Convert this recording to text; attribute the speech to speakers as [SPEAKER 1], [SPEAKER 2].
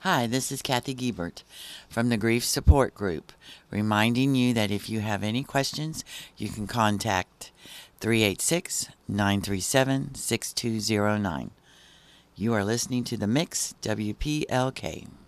[SPEAKER 1] Hi, this is Kathy Giebert from the Grief Support Group, reminding you that if you have any questions, you can contact 386-937-6209. You are listening to The Mix, WPLK.